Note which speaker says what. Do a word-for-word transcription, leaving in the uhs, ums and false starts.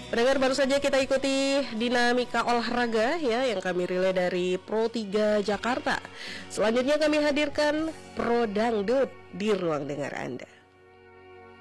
Speaker 1: Pendengar, baru saja kita ikuti dinamika olahraga ya yang kami relay dari Pro tiga Jakarta. Selanjutnya kami hadirkan Pro Dangdut di ruang dengar Anda.